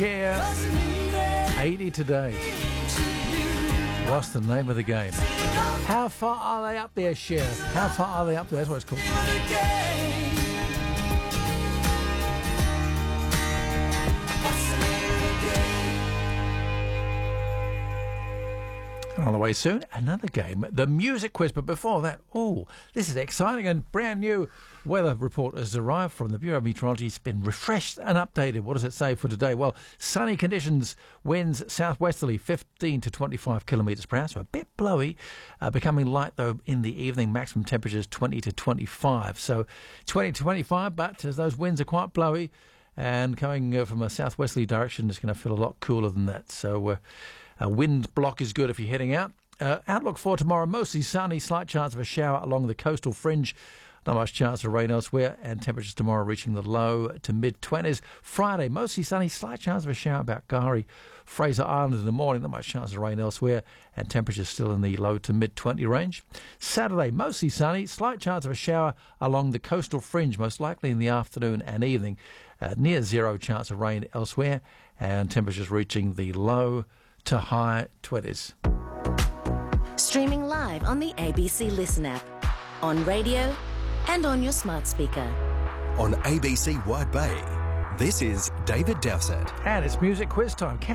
Yeah, 80 today. What's the name of the game? How far are they up there, Cher? How far are they up there? That's what it's called. On the way soon, another game, the music quiz. But before that, this is exciting and brand new. Weather report has arrived from the Bureau of Meteorology. It's been refreshed and updated. What does it say for today? Well, sunny conditions, winds southwesterly 15 to 25 kilometres per hour, so a bit blowy, becoming light though in the evening. Maximum temperatures 20 to 25. So 20 to 25, but as those winds are quite blowy and coming from a southwesterly direction, it's going to feel a lot cooler than that. So a wind block is good if you're heading out. Outlook for tomorrow, mostly sunny, slight chance of a shower along the coastal fringe. Not much chance of rain elsewhere, and temperatures tomorrow reaching the low to mid-20s. Friday, mostly sunny, slight chance of a shower about K'gari, Fraser Island in the morning. Not much chance of rain elsewhere, and temperatures still in the low to mid-20 range. Saturday, mostly sunny, slight chance of a shower along the coastal fringe, most likely in the afternoon and evening. Near zero chance of rain elsewhere, and temperatures reaching the low to high 20s. Streaming live on the ABC Listen app, on radio and on your smart speaker. On ABC White Bay, this is David Dowsett. And it's music quiz time.